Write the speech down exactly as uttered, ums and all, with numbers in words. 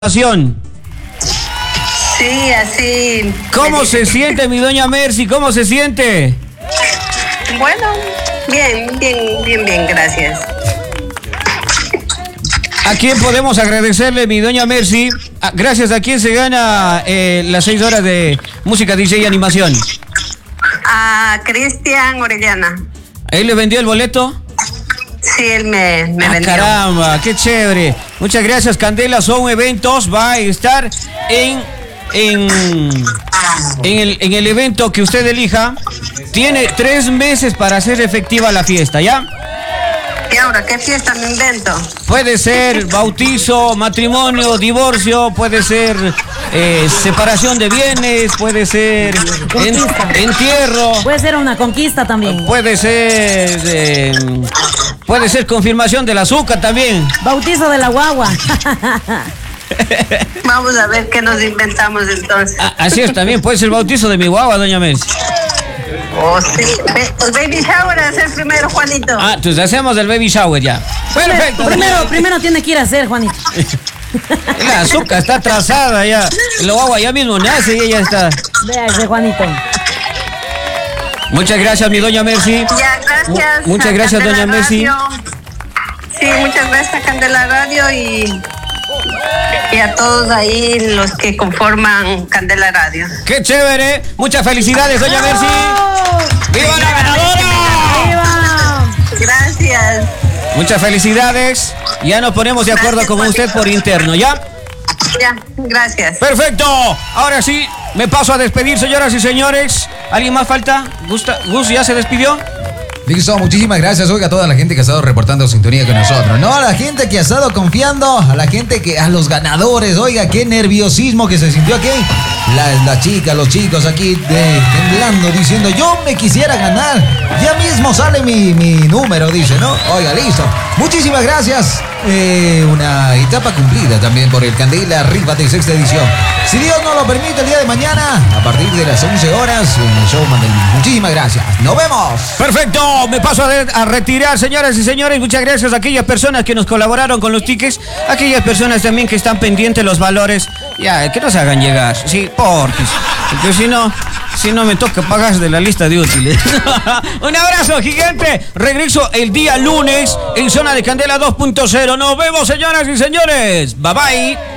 Sí, así. ¿Cómo se siente, mi doña Mercy? ¿Cómo se siente? Bueno, bien, bien, bien, bien, gracias. ¿A quién podemos agradecerle, mi doña Mercy? Gracias a quién se gana eh, las seis horas de música, D J y animación. A Cristian Orellana. ¿Él le vendió el boleto? Sí, él me, me ah, vendió. Caramba, qué chévere. Muchas gracias, Candela. Son eventos, va a estar en, en, en, el, en el evento que usted elija. Tiene tres meses para hacer efectiva la fiesta, ¿ya? ¿Y ahora qué fiesta me invento? Puede ser bautizo, matrimonio, divorcio, puede ser eh, separación de bienes, puede ser en, entierro. Puede ser una conquista también. Puede ser... Eh, puede ser confirmación del azúcar también. Bautizo de la guagua. Vamos a ver qué nos inventamos entonces. Ah, así es, también puede ser bautizo de mi guagua, doña Mercy. Oh, sí. El baby shower es el primero, Juanito. Ah, entonces hacemos el baby shower ya. Perfecto. Primero, primero tiene que ir a hacer, Juanito. La azúcar está atrasada ya. La guagua ya mismo nace y ella está. Vea ese Juanito. Muchas gracias, mi doña Mercy. Ya, gracias. Muchas gracias, doña Mercy. Sí, muchas gracias a Candela Radio y, y a todos ahí los que conforman Candela Radio. ¡Qué chévere! Muchas felicidades, doña Mercy. ¡Viva la ganadora! ¡Viva! Gracias. Muchas felicidades. Ya nos ponemos de acuerdo con usted por interno, ¿ya? Ya, gracias. Perfecto. Ahora sí, me paso a despedir, señoras y señores. ¿Alguien más falta? ¿Gusta? ¿Gus ya se despidió? Listo, muchísimas gracias, oiga, a toda la gente que ha estado reportando sintonía con nosotros, ¿no? A la gente que ha estado confiando, a la gente que, a los ganadores, oiga, qué nerviosismo que se sintió aquí. Las la chicas, los chicos aquí de, temblando, diciendo, yo me quisiera ganar. Ya mismo sale mi, mi número, dice, ¿no? Oiga, listo. Muchísimas gracias. Eh, una etapa cumplida también por el Candela Rifa de sexta edición. Si Dios no lo permite, el día de mañana, a partir de las once horas, en el Showman del Luis. Muchísimas gracias. ¡Nos vemos! Perfecto. Me paso a, de, a retirar, señoras y señores. Muchas gracias a aquellas personas que nos colaboraron con los tickets. Aquellas personas también que están pendientes de los valores. Ya, que no se hagan llegar. Sí, porque, porque si no... Si no me toca pagar de la lista de útiles. Un abrazo gigante. Regreso el día lunes en Zona de Candela dos punto cero. Nos vemos, señoras y señores. Bye bye.